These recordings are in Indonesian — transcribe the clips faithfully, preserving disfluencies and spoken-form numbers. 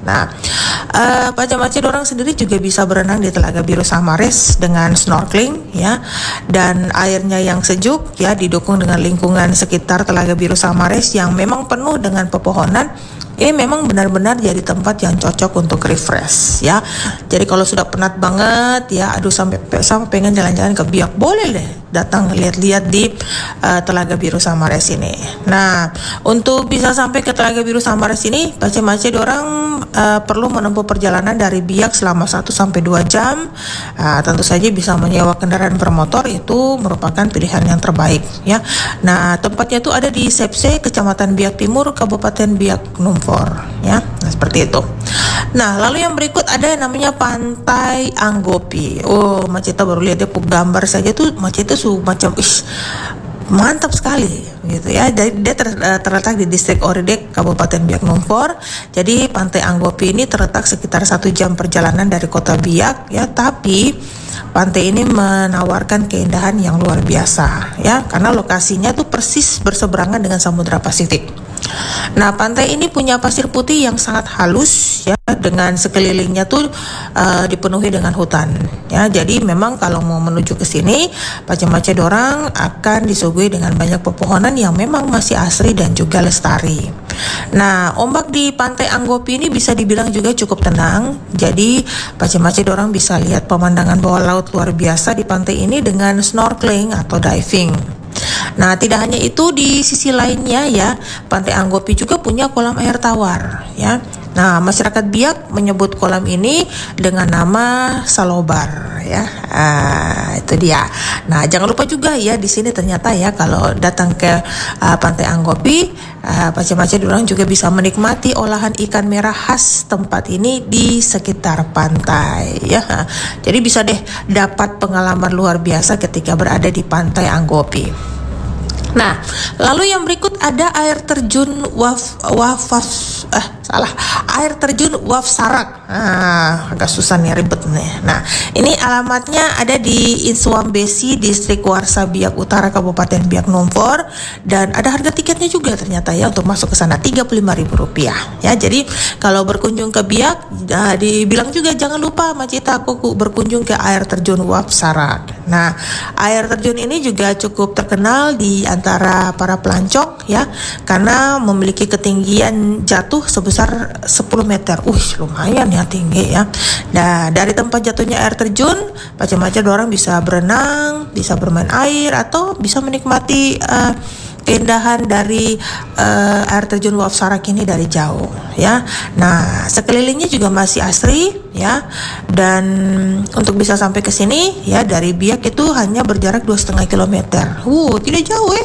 Nah, uh, Pak Jamacet orang sendiri juga bisa berenang di Telaga Biru Samares dengan snorkeling ya, dan airnya yang sejuk ya, didukung dengan lingkungan sekitar Telaga Biru Samares yang memang penuh dengan pepohonan. Ini memang benar-benar jadi tempat yang cocok untuk refresh ya. Jadi kalau sudah penat banget ya, aduh sampai sampai pengen jalan-jalan ke Biak, boleh deh datang lihat-lihat di uh, Telaga Biru Samares ini. Nah, untuk bisa sampai ke Telaga Biru Samares ini, Pak Jamacet orang uh, perlu menempuh perjalanan dari Biak selama satu sampai dua jam. Uh, tentu saja bisa menyewa kendaraan bermotor, itu merupakan pilihan yang terbaik ya. Nah, tempatnya itu ada di Sepse, Kecamatan Biak Timur, Kabupaten Biak Numfor ya. Nah, seperti itu. Nah, lalu yang berikut ada yang namanya Pantai Anggopi. Oh, Maceta baru lihat dia gambar saja tuh, Maceta su macam ish, mantap sekali gitu ya. Jadi dia ter, terletak di distrik Oridek, Kabupaten Biak Numfor. Jadi Pantai Anggopi ini terletak sekitar satu jam perjalanan dari kota Biak ya, tapi pantai ini menawarkan keindahan yang luar biasa ya, karena lokasinya tuh persis berseberangan dengan Samudra Pasifik. Nah, pantai ini punya pasir putih yang sangat halus ya, dengan sekelilingnya tuh uh, dipenuhi dengan hutan ya. Jadi memang kalau mau menuju ke sini, Pak Jamacet orang akan disuguhi dengan banyak pepohonan yang memang masih asri dan juga lestari. Nah, ombak di Pantai Anggopi ini bisa dibilang juga cukup tenang. Jadi Pak Jamacet orang bisa lihat pemandangan bawah laut luar biasa di pantai ini dengan snorkeling atau diving. Nah, tidak hanya itu, di sisi lainnya ya, Pantai Anggopi juga punya kolam air tawar ya. Nah, masyarakat Biak menyebut kolam ini dengan nama Salobar ya. Ah, itu dia. Nah, jangan lupa juga ya, di sini ternyata ya kalau datang ke uh, Pantai Anggopi, uh, Pak Jamacet orang juga bisa menikmati olahan ikan merah khas tempat ini di sekitar pantai ya. Jadi bisa deh dapat pengalaman luar biasa ketika berada di Pantai Anggopi. Nah, lalu yang berikut ada air terjun Waf Wafas eh salah air terjun Waf Sarak. Nah, agak susah nih, ribet nih. Nah, ini alamatnya ada di Inswambesi, distrik Warsa Biak Utara, Kabupaten Biak Numfor, dan ada harga tiketnya juga ternyata ya untuk masuk ke sana, tiga puluh lima ribu rupiah ya. Jadi kalau berkunjung ke Biak, nah, dibilang juga jangan lupa Maceta aku berkunjung ke air terjun Waf Sarak. Nah, air terjun ini juga cukup terkenal di antara para pelancong ya, karena memiliki ketinggian jatuh sebesar sepuluh meter. Uh, lumayan ya tinggi ya. Nah, dari tempat jatuhnya air terjun, Pak Jamacet orang bisa berenang, bisa bermain air, atau bisa menikmati uh, keindahan dari uh, air terjun Waf Sarak ini dari jauh ya. Nah, sekelilingnya juga masih asri ya, dan untuk bisa sampai ke sini ya dari Biak itu hanya berjarak dua setengah kilometer. Uh, tidak jauh eh.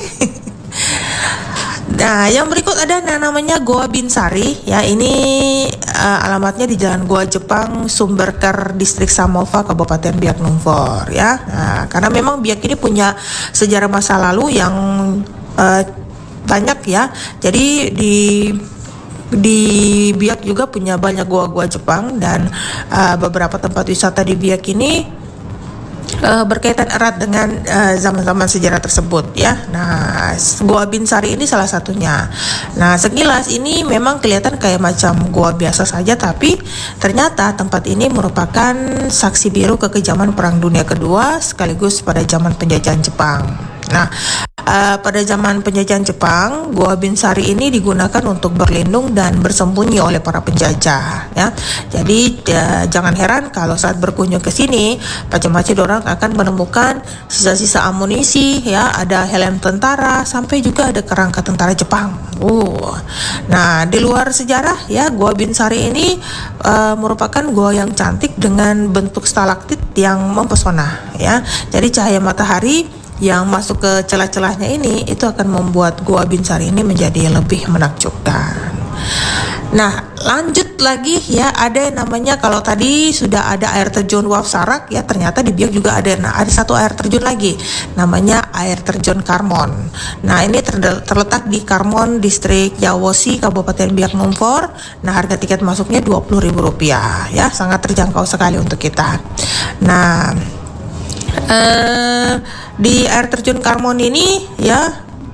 Nah, yang berikut ada yang namanya Goa Binsari ya. Ini uh, alamatnya di Jalan Goa Jepang, Sumberker, Distrik Samova, Kabupaten Biak Numfor ya. Nah, karena memang Biak ini punya sejarah masa lalu yang uh, banyak ya. Jadi di di Biak juga punya banyak goa-goa Jepang, dan uh, beberapa tempat wisata di Biak ini Uh, berkaitan erat dengan uh, zaman-zaman sejarah tersebut ya. Nah, Goa Binsari ini salah satunya. Nah, sekilas ini memang kelihatan kayak macam goa biasa saja, tapi ternyata tempat ini merupakan saksi biru kekejaman Perang Dunia Kedua sekaligus pada zaman penjajahan Jepang. Nah, uh, pada zaman penjajahan Jepang, Goa Binsari ini digunakan untuk berlindung dan bersembunyi oleh para penjajah ya. Jadi uh, jangan heran kalau saat berkunjung ke sini, Pak Jamacet orang akan menemukan sisa-sisa amunisi ya, ada helm tentara, sampai juga ada kerangka tentara Jepang. Uh. Nah, di luar sejarah ya, Goa Binsari ini uh, merupakan goa yang cantik dengan bentuk stalaktit yang mempesona ya. Jadi cahaya matahari yang masuk ke celah-celahnya ini itu akan membuat Goa Binsari ini menjadi lebih menakjubkan. Nah, lanjut lagi ya, ada yang namanya, kalau tadi sudah ada air terjun Waf Sarak ya, ternyata di Biak juga ada nah, ada satu air terjun lagi, namanya air terjun Karmon. Nah, ini ter- terletak di Karmon, distrik Yawosi, Kabupaten Biak Numfor. Nah, harga tiket masuknya dua puluh ribu rupiah ya, sangat terjangkau sekali untuk kita. Nah, Uh, di air terjun Karmon ini ya,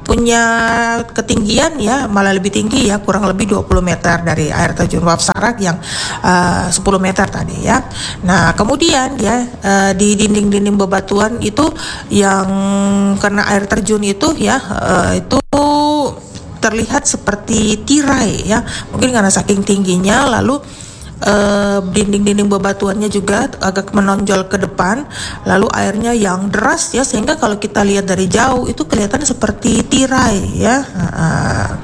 punya ketinggian ya malah lebih tinggi ya, kurang lebih dua puluh meter dari air terjun Wap Sarak yang uh, sepuluh meter tadi ya. Nah kemudian ya uh, di dinding-dinding bebatuan itu yang kena air terjun itu ya uh, itu terlihat seperti tirai ya, mungkin karena saking tingginya, lalu Uh, dinding-dinding bebatuannya juga agak menonjol ke depan, lalu airnya yang deras ya, sehingga kalau kita lihat dari jauh itu kelihatan seperti tirai ya. Uh,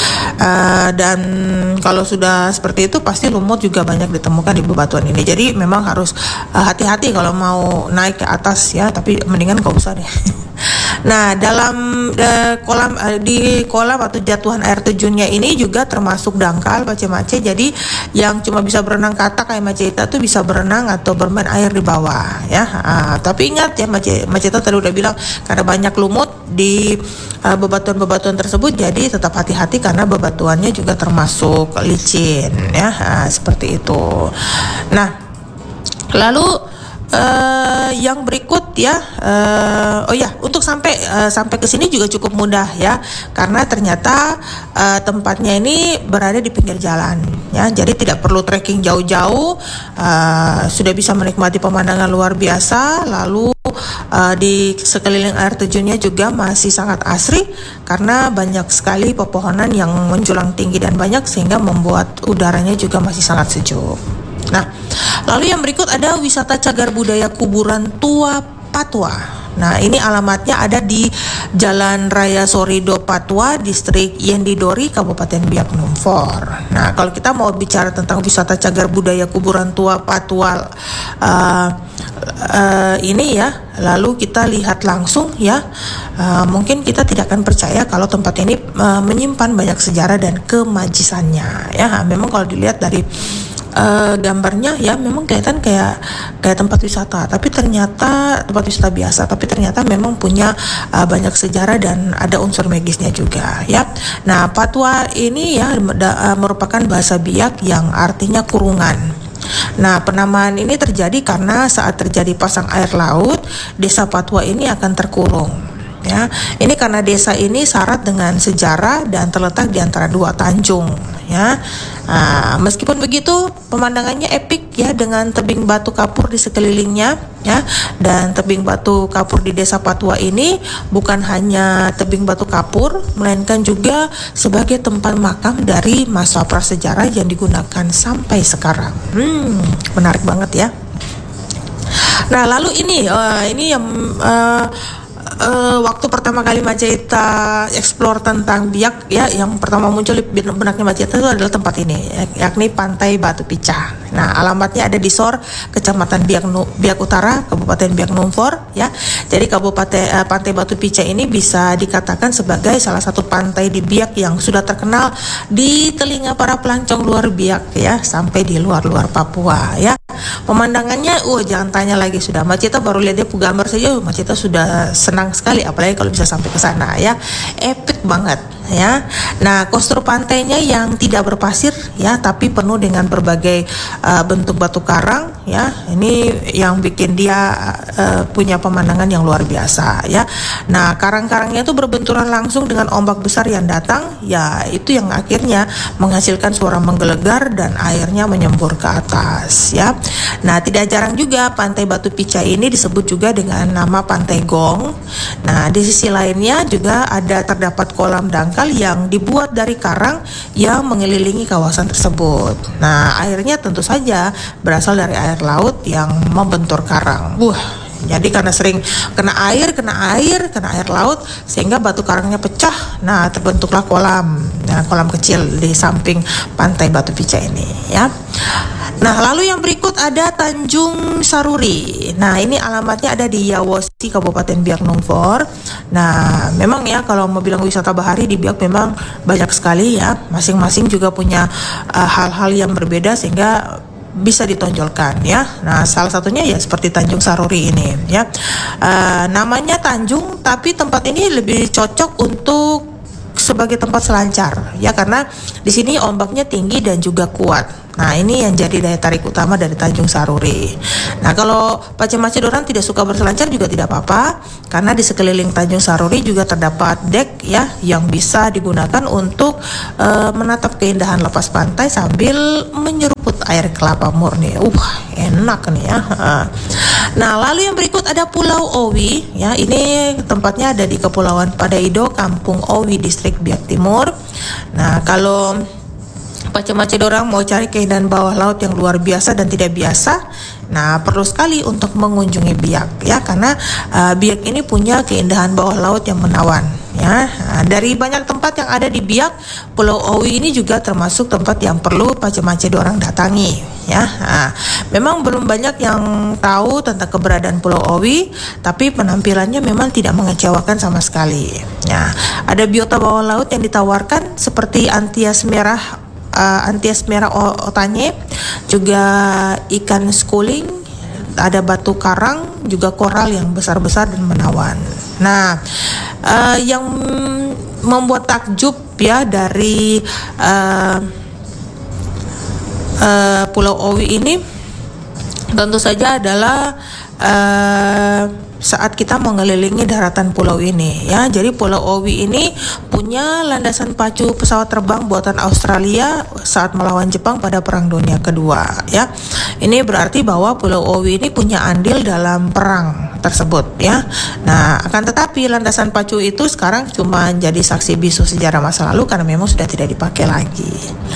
uh, dan kalau sudah seperti itu pasti lumut juga banyak ditemukan di bebatuan ini. Jadi memang harus uh, hati-hati kalau mau naik ke atas ya, tapi mendingan gak usah deh. Nah, dalam uh, kolam uh, di kolam atau jatuhan air terjunnya ini juga termasuk dangkal mace-mace. Jadi yang cuma bisa berenang ke atas kayak Maceta tuh bisa berenang atau bermain air di bawah ya. Uh, tapi ingat ya, Mace Maceta tadi udah bilang karena banyak lumut di uh, bebatuan-bebatuan tersebut, jadi tetap hati-hati karena bebatuannya juga termasuk licin ya. Uh, seperti itu. Nah, lalu Uh, yang berikut ya, uh, oh ya, untuk sampai uh, sampai ke sini juga cukup mudah ya, karena ternyata uh, tempatnya ini berada di pinggir jalan ya, jadi tidak perlu trekking jauh-jauh, uh, sudah bisa menikmati pemandangan luar biasa. Lalu uh, di sekeliling air terjunnya juga masih sangat asri karena banyak sekali pepohonan yang menjulang tinggi dan banyak, sehingga membuat udaranya juga masih sangat sejuk. Nah, lalu yang berikut ada wisata cagar budaya kuburan tua Patwa. Nah, ini alamatnya ada di Jalan Raya Sorido Patwa, Distrik Yendidori, Kabupaten Biak Numfor. Nah, kalau kita mau bicara tentang wisata cagar budaya kuburan tua Patwa uh, uh, ini ya, lalu kita lihat langsung ya, uh, mungkin kita tidak akan percaya kalau tempat ini uh, menyimpan banyak sejarah dan kemajisannya ya. Memang kalau dilihat dari Uh, gambarnya ya memang kelihatan kayak kayak tempat wisata, tapi ternyata tempat wisata biasa, tapi ternyata memang punya uh, banyak sejarah dan ada unsur magisnya juga ya. Nah, Patwa ini ya da, uh, merupakan bahasa Biak yang artinya kurungan. Nah, penamaan ini terjadi karena saat terjadi pasang air laut, desa Patwa ini akan terkurung. Ya, ini karena desa ini syarat dengan sejarah dan terletak di antara dua tanjung. Ya, nah, meskipun begitu pemandangannya epik ya, dengan tebing batu kapur di sekelilingnya ya, dan tebing batu kapur di desa Patwa ini bukan hanya tebing batu kapur, melainkan juga sebagai tempat makam dari masa prasejarah yang digunakan sampai sekarang. Hmm, menarik banget ya. Nah, lalu ini uh, ini yang uh, Uh, waktu pertama kali Maceta explore tentang Biak ya, yang pertama muncul di benaknya Maceta itu adalah tempat ini, yakni Pantai Batu Picah. Nah, alamatnya ada di Sor, Kecamatan Biak, Biak Utara, Kabupaten Biak Numfor ya. Jadi Kabupaten uh, Pantai Batu Picah ini bisa dikatakan sebagai salah satu pantai di Biak yang sudah terkenal di telinga para pelancong luar Biak ya, sampai di luar-luar Papua ya. Pemandangannya, uh jangan tanya lagi, sudah Maceta baru lihat dia gambar saja, Maceta sudah senang sekali, apalagi kalau bisa sampai ke sana ya, epic banget ya. Nah, kostur pantainya yang tidak berpasir ya, tapi penuh dengan berbagai uh, bentuk batu karang ya. Ini yang bikin dia uh, punya pemandangan yang luar biasa ya. Nah, karang-karangnya itu berbenturan langsung dengan ombak besar yang datang ya, itu yang akhirnya menghasilkan suara menggelegar dan airnya menyembur ke atas ya. Nah, tidak jarang juga Pantai Batu Picah ini disebut juga dengan nama Pantai Gong. Nah, di sisi lainnya juga ada terdapat kolam dangkal yang dibuat dari karang yang mengelilingi kawasan tersebut. Nah, airnya tentu saja berasal dari air laut yang membentur karang. Wah, jadi karena sering kena air, kena air, kena air laut, sehingga batu karangnya pecah. Nah, terbentuklah kolam, nah, kolam kecil di samping Pantai Batu Picah ini ya. Nah, lalu yang berikut ada Tanjung Saruri. Nah, ini alamatnya ada di Yawosi, Kabupaten Biak Numfor. Nah, memang ya kalau mau bilang wisata bahari di Biak memang banyak sekali ya. Masing-masing juga punya uh, hal-hal yang berbeda sehingga bisa ditonjolkan ya. Nah, salah satunya ya seperti Tanjung Saruri ini ya. Uh, namanya Tanjung, tapi tempat ini lebih cocok untuk sebagai tempat selancar ya, karena di sini ombaknya tinggi dan juga kuat. Nah, ini yang jadi daya tarik utama dari Tanjung Saruri. Nah, kalau Pacemaci orang tidak suka berselancar juga tidak apa-apa, karena di sekeliling Tanjung Saruri juga terdapat dek ya yang bisa digunakan untuk uh, menatap keindahan lepas pantai sambil menyeruput air kelapa murni. Uh, enak nih ya. Nah, lalu yang berikut ada Pulau Owi ya. Ini tempatnya ada di Kepulauan Padaido, Kampung Owi, Distrik Biak Timur. Nah, kalau Pacemaci dorang mau cari keindahan bawah laut yang luar biasa dan tidak biasa, nah perlu sekali untuk mengunjungi Biak ya, karena uh, Biak ini punya keindahan bawah laut yang menawan ya. Nah, dari banyak tempat yang ada di Biak, Pulau Owi ini juga termasuk tempat yang perlu Pacemaci dorang datangi ya. Nah, memang belum banyak yang tahu tentang keberadaan Pulau Owi, tapi penampilannya memang tidak mengecewakan sama sekali. Nah, ada biota bawah laut yang ditawarkan seperti antias merah Uh, antias merah otanye, juga ikan schooling, ada batu karang, juga koral yang besar-besar dan menawan. Nah, uh, yang membuat takjub ya dari uh, uh, Pulau Owi ini tentu saja adalah uh, saat kita mengelilingi daratan pulau ini ya. Jadi Pulau Owi ini punya landasan pacu pesawat terbang buatan Australia saat melawan Jepang pada Perang Dunia Kedua ya. Ini berarti bahwa Pulau Owi ini punya andil dalam perang tersebut ya. Nah, akan tetapi landasan pacu itu sekarang cuma jadi saksi bisu sejarah masa lalu karena memang sudah tidak dipakai lagi.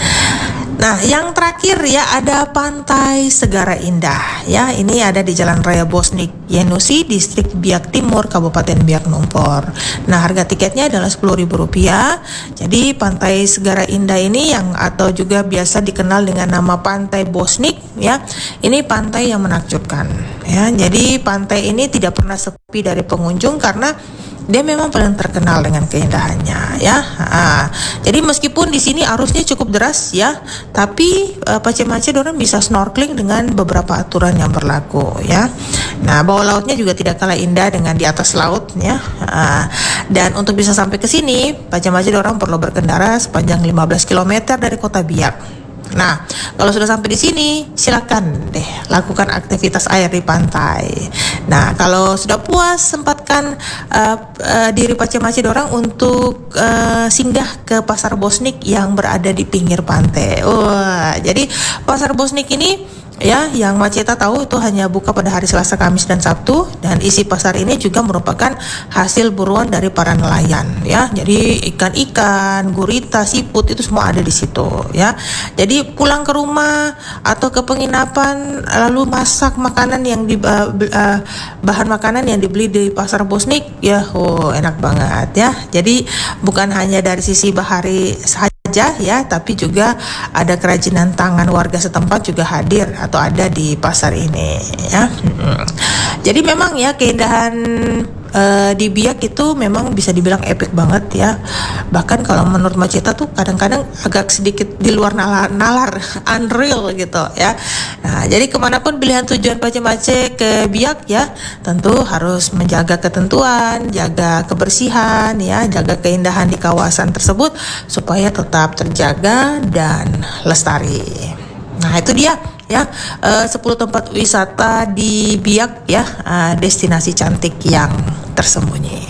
Nah, yang terakhir ya ada Pantai Segara Indah ya. Ini ada di Jalan Raya Bosnik Yenusi, Distrik Biak Timur, Kabupaten Biak Numfor. Nah, harga tiketnya adalah sepuluh ribu rupiah. Jadi Pantai Segara Indah ini yang atau juga biasa dikenal dengan nama Pantai Bosnik ya. Ini pantai yang menakjubkan ya. Jadi pantai ini tidak pernah sepi dari pengunjung karena dia memang paling terkenal dengan keindahannya ya. Nah, jadi meskipun di sini arusnya cukup deras ya, tapi uh, Pacemaci dorang bisa snorkeling dengan beberapa aturan yang berlaku ya. Nah, bawah lautnya juga tidak kalah indah dengan di atas laut ya. Uh, dan untuk bisa sampai ke sini, Pacemaci dorang perlu berkendara sepanjang lima belas kilometer dari kota Biak. Nah, kalau sudah sampai di sini, silakan deh lakukan aktivitas air di pantai. Nah, kalau sudah puas, sempatkan uh, uh, diri Pacemaci dorang untuk uh, singgah ke Pasar Bosnik yang berada di pinggir pantai. Wah, jadi Pasar Bosnik ini ya, yang Maceta tahu itu hanya buka pada hari Selasa, Kamis, dan Sabtu, dan isi pasar ini juga merupakan hasil buruan dari para nelayan ya. Jadi ikan-ikan, gurita, siput itu semua ada di situ ya. Jadi pulang ke rumah atau ke penginapan lalu masak makanan yang di uh, uh, bahan makanan yang dibeli di Pasar Bosnik ya, oh enak banget ya. Jadi bukan hanya dari sisi bahari saja ya, tapi juga ada kerajinan tangan warga setempat juga hadir atau ada di pasar ini ya. Hmm. Jadi memang ya keindahan uh, di Biak itu memang bisa dibilang epic banget ya. Bahkan kalau menurut Maceta tuh kadang-kadang agak sedikit di luar nalar, nalar unreal gitu ya. Nah, jadi kemanapun pilihan tujuan Pacemaci ke Biak ya, tentu harus menjaga ketentuan, jaga kebersihan ya, jaga keindahan di kawasan tersebut supaya tetap terjaga dan lestari. Nah, itu dia ya uh, sepuluh tempat wisata di Biak ya, uh, destinasi cantik yang tersembunyi.